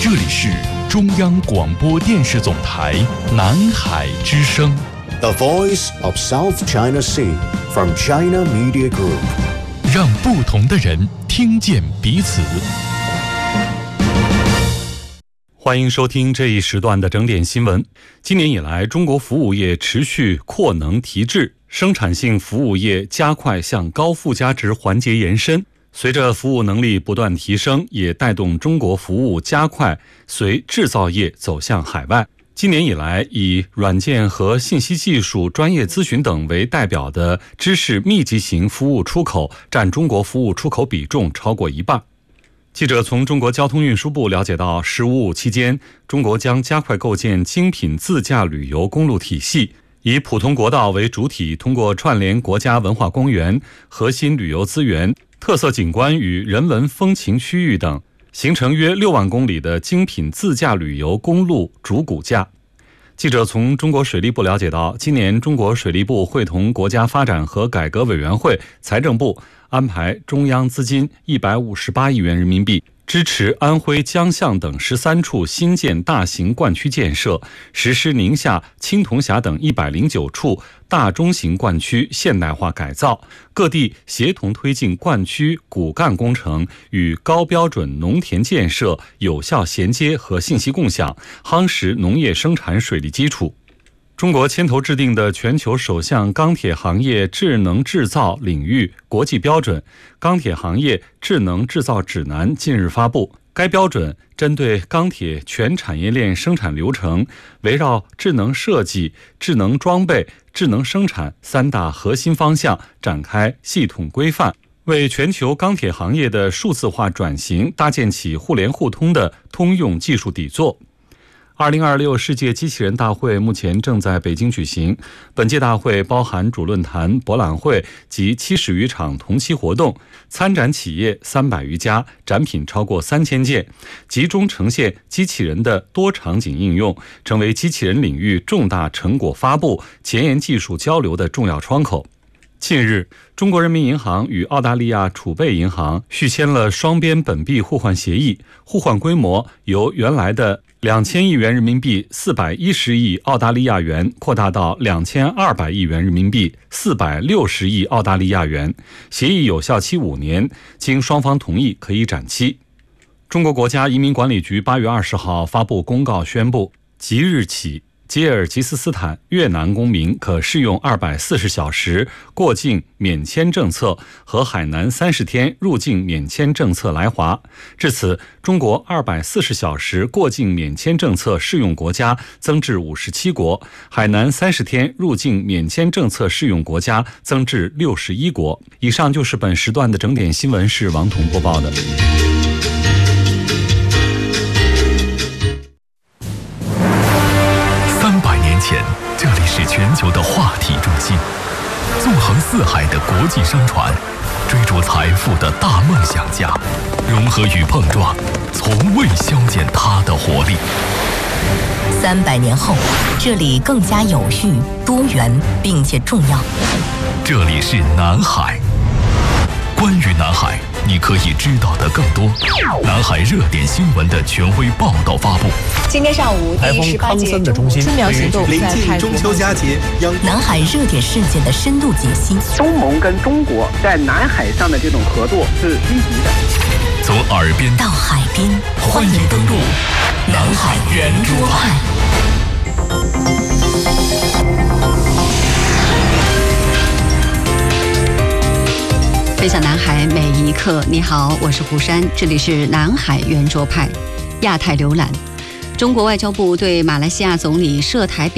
这里是中央广播电视总台南海之声 The Voice of South China Sea from China Media Group， 让不同的人听见彼此。欢迎收听这一时段的整点新闻。今年以来，中国服务业持续扩能提质，生产性服务业加快向高附加值环节延伸。随着服务能力不断提升，也带动中国服务加快随制造业走向海外。今年以来，以软件和信息技术、专业咨询等为代表的知识密集型服务出口占中国服务出口比重超过一半。记者从中国交通运输部了解到，“15+5”期间，中国将加快构建精品自驾旅游公路体系，以普通国道为主体，通过串联国家文化公园、核心旅游资源、特色景观与人文风情区域等，形成约6万公里的精品自驾旅游公路主骨架。记者从中国水利部了解到，今年中国水利部会同国家发展和改革委员会、财政部安排中央资金158亿元人民币，支持安徽、江象等13处新建大型灌区建设，实施宁夏、青铜峡等109处大中型灌区现代化改造，各地协同推进灌区骨干工程与高标准农田建设有效衔接和信息共享，夯实农业生产水利基础。中国牵头制定的全球首项钢铁行业智能制造领域国际标准《钢铁行业智能制造指南》近日发布。该标准针对钢铁全产业链生产流程，围绕智能设计、智能装备、智能生产3大核心方向展开系统规范，为全球钢铁行业的数字化转型搭建起互联互通的通用技术底座。2026世界机器人大会目前正在北京举行，本届大会包含主论坛、博览会及70余场同期活动，参展企业300余家，展品超过3000件，集中呈现机器人的多场景应用，成为机器人领域重大成果发布、前沿技术交流的重要窗口。近日，中国人民银行与澳大利亚储备银行续签了双边本币互换协议，互换规模由原来的2000亿元人民币410亿澳大利亚元扩大到2200亿元人民币460亿澳大利亚元，协议有效期5年，经双方同意可以展期。中国国家移民管理局8月20号发布公告宣布，即日起，吉尔吉斯斯坦、越南公民可适用240小时过境免签政策和海南30天入境免签政策来华。至此，中国240小时过境免签政策适用国家增至57国，海南30天入境免签政策适用国家增至61国。以上就是本时段的整点新闻，是王彤播报的。前，这里是全球的话题中心，纵横四海的国际商船，追逐财富的大梦想家，融合与碰撞，从未消减它的活力。 300年后，这里更加有序、多元，并且重要。 这里是南海。关于南海，你可以知道的更多。南海热点新闻的权威报道发布。 今天上午，第18届中国春苗行动临近中秋佳节， 南海热点事件的深度解析。 东盟跟中国在南海上的这种合作是积极的。 从耳边到海边， 欢迎登陆南海圆桌派。 分享南海每一刻。你好，我是胡珊，这里是南海圆桌派亚太浏览。中国外交部对马来西亚总理涉台